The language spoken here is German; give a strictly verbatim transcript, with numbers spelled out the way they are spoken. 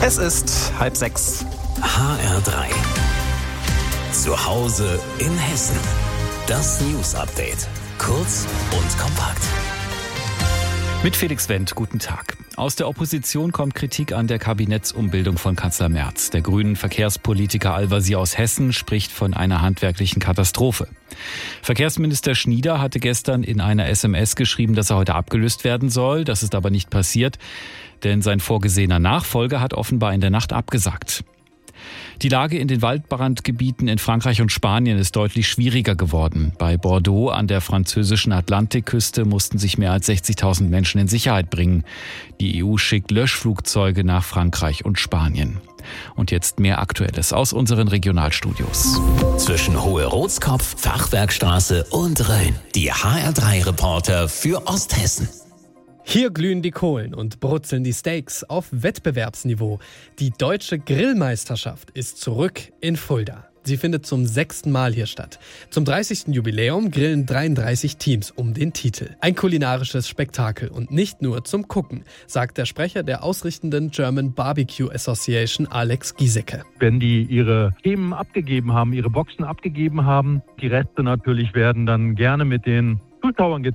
Es ist halb sechs. H R drei. Zu Hause in Hessen. Das News Update. Kurz und kompakt. Mit Felix Wendt, guten Tag. Aus der Opposition kommt Kritik an der Kabinettsumbildung von Kanzler Merz. Der grünen Verkehrspolitiker Al-Wazir aus Hessen spricht von einer handwerklichen Katastrophe. Verkehrsminister Schnieder hatte gestern in einer S M S geschrieben, dass er heute abgelöst werden soll. Das ist aber nicht passiert, denn sein vorgesehener Nachfolger hat offenbar in der Nacht abgesagt. Die Lage in den Waldbrandgebieten in Frankreich und Spanien ist deutlich schwieriger geworden. Bei Bordeaux an der französischen Atlantikküste mussten sich mehr als sechzigtausend Menschen in Sicherheit bringen. Die E U schickt Löschflugzeuge nach Frankreich und Spanien. Und jetzt mehr Aktuelles aus unseren Regionalstudios. Zwischen Hohe-Rotskopf, Fachwerkstraße und Rhön. Die H R drei Reporter für Osthessen. Hier glühen die Kohlen und brutzeln die Steaks auf Wettbewerbsniveau. Die deutsche Grillmeisterschaft ist zurück in Fulda. Sie findet zum sechsten Mal hier statt. Zum dreißigsten Jubiläum grillen dreiunddreißig Teams um den Titel. Ein kulinarisches Spektakel und nicht nur zum Gucken, sagt der Sprecher der ausrichtenden German Barbecue Association, Alex Giesecke. Wenn die ihre Themen abgegeben haben, ihre Boxen abgegeben haben, die Reste natürlich werden dann gerne mit den Zuschauern geteilt.